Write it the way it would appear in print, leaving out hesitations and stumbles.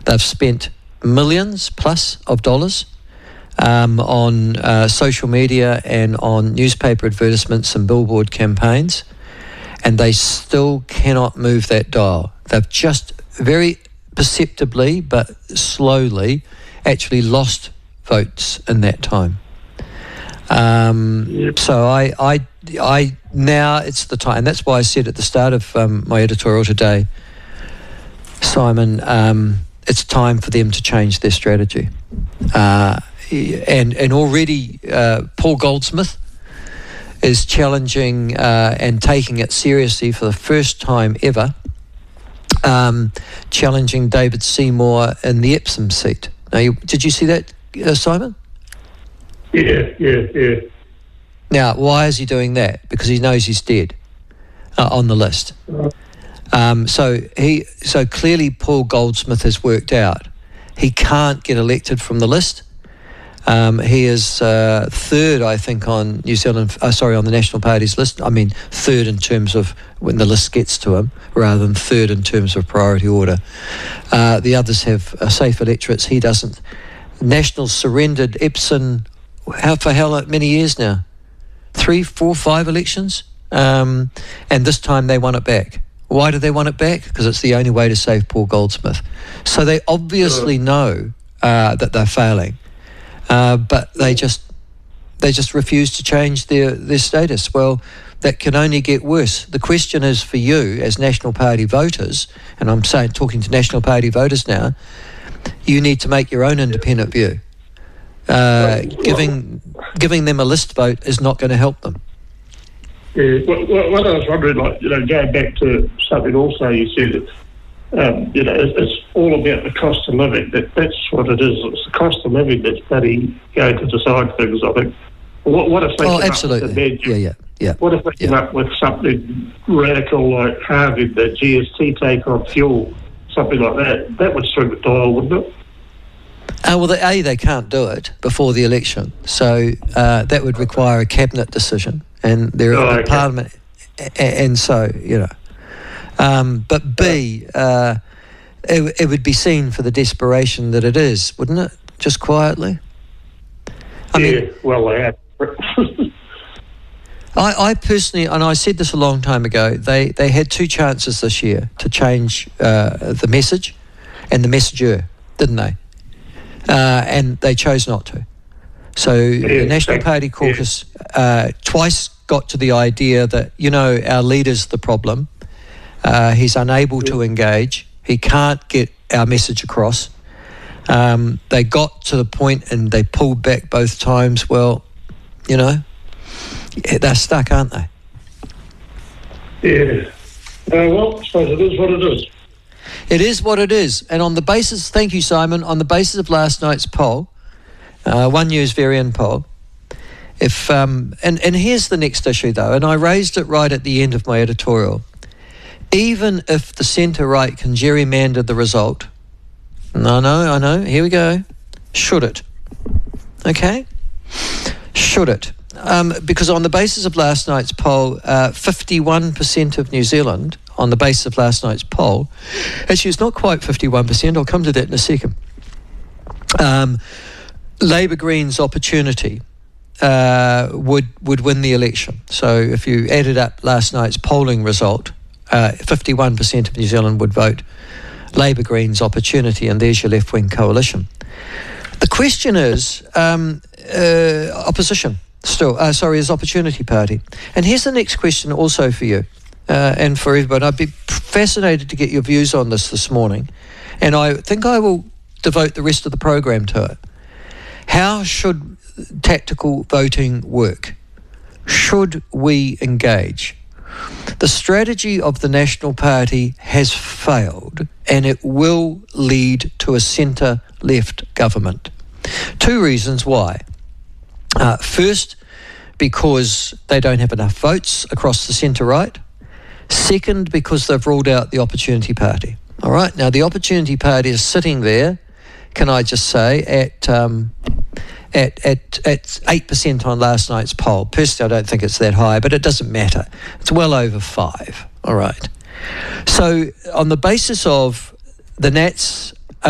They've spent millions plus of dollars on social media and on newspaper advertisements and billboard campaigns, and they still cannot move that dial. They've just very perceptibly but slowly actually lost votes in that time. So I now it's the time, and that's why I said at the start of my editorial today, Simon, it's time for them to change their strategy. And already Paul Goldsmith is challenging and taking it seriously for the first time ever, challenging David Seymour in the Epsom seat. Now, did you see that, Simon? Yeah. Now, why is he doing that? Because he knows he's dead on the list. So clearly Paul Goldsmith has worked out he can't get elected from the list. He is third, I think, on New Zealand. On the National Party's list. I mean, third in terms of when the list gets to him, rather than third in terms of priority order. The others have safe electorates. He doesn't. Nationals surrendered Epsom. How many years now? 3, 4, 5 elections, and this time they won it back. Why do they want it back? Because it's the only way to save Paul Goldsmith. So they obviously know that they're failing. But they just refuse to change their status. Well, that can only get worse. The question is for you as National Party voters, and I'm talking to National Party voters now, you need to make your own independent view. Giving them a list vote is not going to help them. Yeah, what I was wondering, going back to something also you said, it's all about the cost of living. That's what it is. It's the cost of living that's bloody going to decide things, I think. What if they come absolutely. up with Yeah. What if they come up with something radical like halving the GST take on fuel, something like that? That would swing the dial, wouldn't it? Well, they can't do it before the election. So that would require a cabinet decision, and they're in Parliament. And so, but B, it would be seen for the desperation that it is, wouldn't it? Just quietly. I mean, well, they have. I personally, and I said this a long time ago, they had 2 chances this year to change the message and the messenger, didn't they? And they chose not to. So the National Party caucus twice got to the idea that, our leader's the problem. He's unable to engage. He can't get our message across. They got to the point and they pulled back both times. Well, they're stuck, aren't they? Yeah. Well, I suppose it is what it is. It is what it is. And on the basis, thank you, Simon, on the basis of last night's poll, One News Varian poll, and here's the next issue, though, and I raised it right at the end of my editorial. Even if the centre-right can gerrymander the result, I know, here we go, should it? Okay? Should it? Because on the basis of last night's poll, 51% of New Zealand, on the basis of last night's poll, actually it's not quite 51%, I'll come to that in a second. Labour Greens Opportunity would win the election. So if you added up last night's polling result, 51% of New Zealand would vote Labour Greens Opportunity, and there's your left-wing coalition. The question is opposition still, is Opportunity Party. And here's the next question also for you and for everybody. I'd be fascinated to get your views on this morning, and I think I will devote the rest of the program to it. How should tactical voting work? Should we engage? The strategy of the National Party has failed, and it will lead to a centre-left government. 2 reasons why. First, because they don't have enough votes across the centre-right. Second, because they've ruled out the Opportunity Party. All right, now the Opportunity Party is sitting there, can I just say, at 8% on last night's poll. Personally, I don't think it's that high, but it doesn't matter. It's well over 5. All right. So on the basis of the Nats